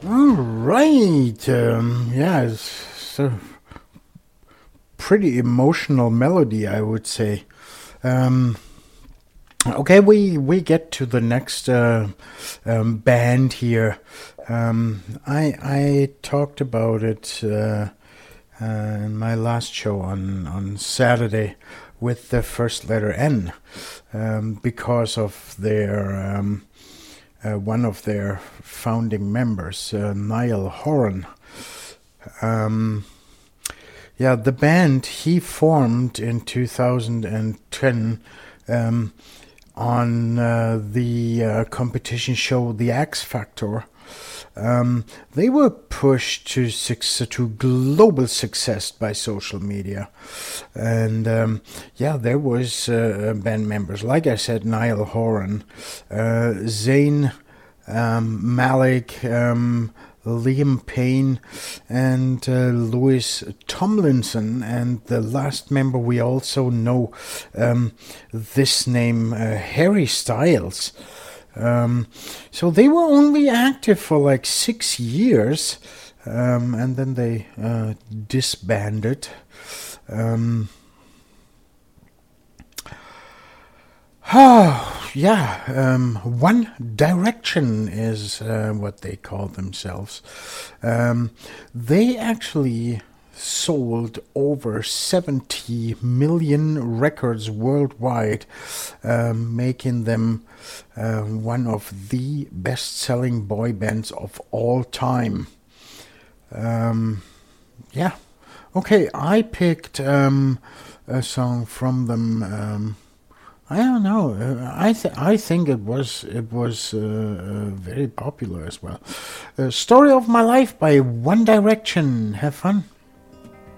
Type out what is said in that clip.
All right. Yeah, it's a pretty emotional melody, I would say. Um, okay, we get to the next band here. I talked about it in my last show on Saturday with the first letter N, because of their one of their founding members, Niall Horan. Um, yeah, the band he formed in 2010 um, on the competition show The X Factor. They were pushed to global success by social media, and yeah, there was band members like I said, Niall Horan, Zayn Malik, Liam Payne, and Louis Tomlinson, and the last member we also know this name, Harry Styles. So they were only active for like 6 years, and then they disbanded. One Direction is what they call themselves. They actually sold over 70 million records worldwide, making them one of the best-selling boy bands of all time. Yeah. Okay, I picked a song from them. I don't know. I think it was very popular as well. Story of My Life by One Direction. Have fun.